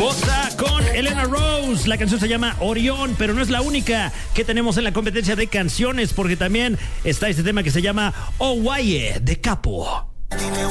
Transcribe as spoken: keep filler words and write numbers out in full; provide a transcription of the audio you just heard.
Bossa con Elena Rose. La canción se llama Orión, pero no es la única que tenemos en la competencia de canciones, porque también está este tema que se llama Owaye de Capo. Dime